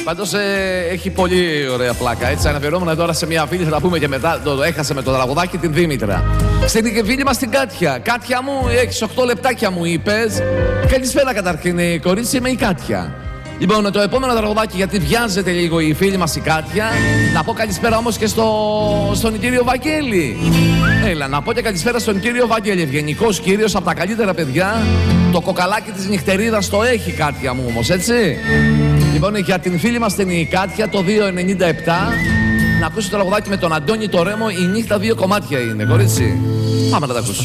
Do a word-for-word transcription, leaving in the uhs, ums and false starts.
Πάντως ε, έχει πολύ ωραία πλάκα. Έτσι, αναφερόμουν τώρα σε μια φίλη, θα τα πούμε και μετά. Το, το έχασε με το τραγουδάκι την Δήμητρα. Στην φίλη μας την Κάτια. Κάτια μου, έχεις οκτώ λεπτάκια μου είπες. Καλησπέρα καταρχήν, κορίτσι, είμαι η Κάτια. Λοιπόν, το επόμενο τραγουδάκι, γιατί βιάζεται λίγο η φίλη μας η Κάτια. Να πω καλησπέρα όμως και στο, στον κύριο Βαγγέλη. Έλα, να πω και καλησπέρα στον κύριο Βαγγέλη. Ευγενικός κύριος, από τα καλύτερα παιδιά. Το κοκαλάκι της νυχτερίδας το έχει, Κάτια μου όμως, έτσι. Λοιπόν, για την φίλη μας την η Κάτια, το δύο ενενήντα επτά. Να ακούσει το τραγουδάκι με τον Αντώνη το Ρέμο. Η νύχτα δύο κομμάτια είναι, κορίτσι. Πάμε να τα ακούσουμε.